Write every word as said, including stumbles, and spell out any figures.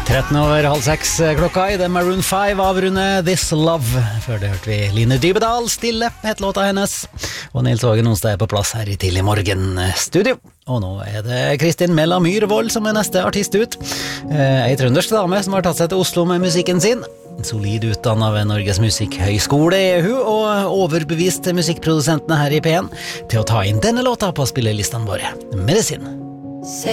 tretten over halv seks klokka i The Maroon five avrunder This Love. Før det hørte vi Line Dybedal Stille, het låta hennes. Og Nils Åge Nonstad er på plass her i Tidlig Morgen studio. Og nå er det Kristin Mella Myrvold som er neste artist ut. Ei trøndersk dame som har tatt seg til Oslo med musikken sin. Solid utdannet ved Norges Musikkhøgskole er hun, og overbevist musikkprodusentene her i P en til å ta inn denne låta på spillelistene våre. Medisin.